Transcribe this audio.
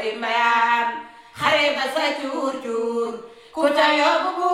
mbayaan xare ba sa cuur cuur ku ca yóbbu